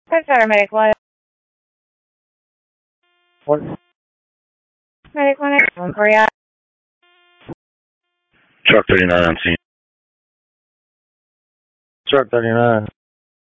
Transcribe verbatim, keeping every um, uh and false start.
That's paramedic one. What? Medic one, one for you. Truck thirty-nine on scene. Truck thirty-nine.